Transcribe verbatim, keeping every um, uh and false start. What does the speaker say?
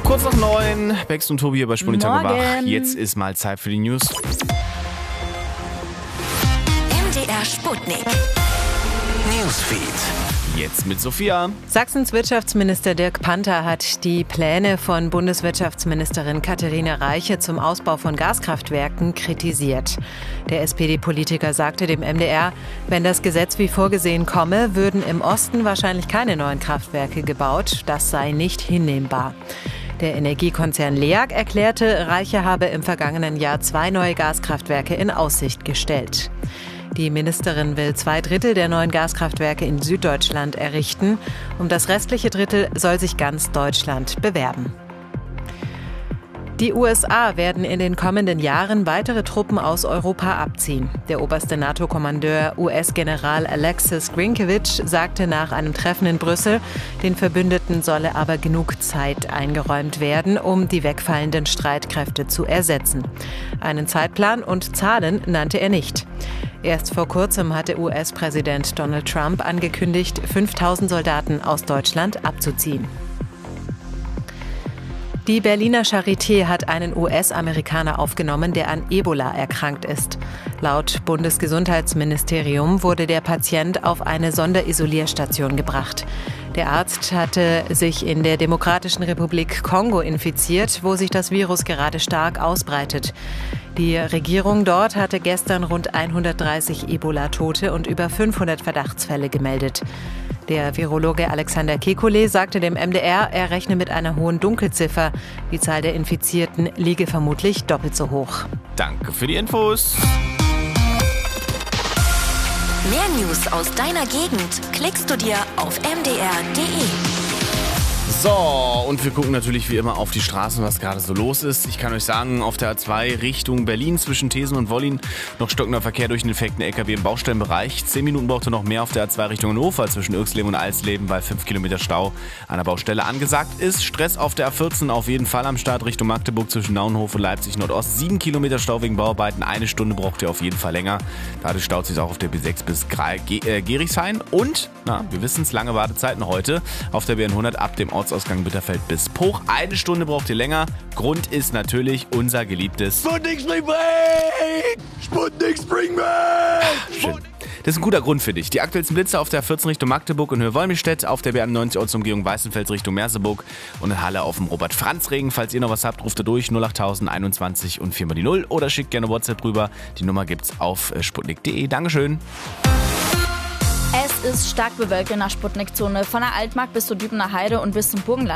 Kurz nach neun, Bex und Tobi hier bei Sputnik Morgen. Jetzt ist mal Zeit für die News. M D R Sputnik. Newsfeed. Jetzt mit Sophia. Sachsens Wirtschaftsminister Dirk Panther hat die Pläne von Bundeswirtschaftsministerin Katharina Reiche zum Ausbau von Gaskraftwerken kritisiert. Der S P D-Politiker sagte dem M D R, wenn das Gesetz wie vorgesehen komme, würden im Osten wahrscheinlich keine neuen Kraftwerke gebaut. Das sei nicht hinnehmbar. Der Energiekonzern LEAG erklärte, Reiche habe im vergangenen Jahr zwei neue Gaskraftwerke in Aussicht gestellt. Die Ministerin will zwei Drittel der neuen Gaskraftwerke in Süddeutschland errichten. Um das restliche Drittel soll sich ganz Deutschland bewerben. Die U S A werden in den kommenden Jahren weitere Truppen aus Europa abziehen. Der oberste NATO-Kommandeur U S-General Alexis Grinkevich sagte nach einem Treffen in Brüssel, den Verbündeten solle aber genug Zeit eingeräumt werden, um die wegfallenden Streitkräfte zu ersetzen. Einen Zeitplan und Zahlen nannte er nicht. Erst vor kurzem hatte U S-Präsident Donald Trump angekündigt, fünftausend Soldaten aus Deutschland abzuziehen. Die Berliner Charité hat einen U S-Amerikaner aufgenommen, der an Ebola erkrankt ist. Laut Bundesgesundheitsministerium wurde der Patient auf eine Sonderisolierstation gebracht. Der Arzt hatte sich in der Demokratischen Republik Kongo infiziert, wo sich das Virus gerade stark ausbreitet. Die Regierung dort hatte gestern rund hundertdreißig Ebola-Tote und über fünfhundert Verdachtsfälle gemeldet. Der Virologe Alexander Kekulé sagte dem M D R, er rechne mit einer hohen Dunkelziffer. Die Zahl der Infizierten liege vermutlich doppelt so hoch. Danke für die Infos. Mehr News aus deiner Gegend klickst du dir auf m d r punkt d e. So, und wir gucken natürlich wie immer auf die Straßen, was gerade so los ist. Ich kann euch sagen, auf der A zwei Richtung Berlin zwischen Thesen und Wollin noch stockender Verkehr durch einen defekten L K W im Baustellenbereich. Zehn Minuten braucht ihr noch mehr auf der A zwei Richtung Hannover zwischen Irxleben und Alsleben, weil fünf Kilometer Stau an der Baustelle angesagt ist. Stress auf der A vierzehn auf jeden Fall am Start Richtung Magdeburg zwischen Naunhof und Leipzig Nordost. Sieben Kilometer Stau wegen Bauarbeiten, eine Stunde braucht ihr auf jeden Fall länger. Dadurch staut sich auch auf der B sechs bis Gerichshain. Und, na, wir wissen es, lange Wartezeiten heute auf der B hundert ab dem Ortsausgang Bitterfeld bis Poch. Eine Stunde braucht ihr länger. Grund ist natürlich unser geliebtes Sputnik Springback! Sputnik Springback! Schön. Das ist ein guter Grund für dich. Die aktuellsten Blitze auf der A vierzehn Richtung Magdeburg und Höhe-Wolmirstedt, auf der B einundneunzig Ortsumgehung Weißenfels Richtung Merseburg und in Halle auf dem Robert-Franz-Regen. Falls ihr noch was habt, ruft ihr durch null achttausend einundzwanzig und viermal die null oder schickt gerne WhatsApp rüber. Die Nummer gibt's auf sputnik punkt d e. Dankeschön. Es ist stark bewölkt in der Sputnik-Zone. Von der Altmark bis zur Dübener Heide und bis zum Burgenland.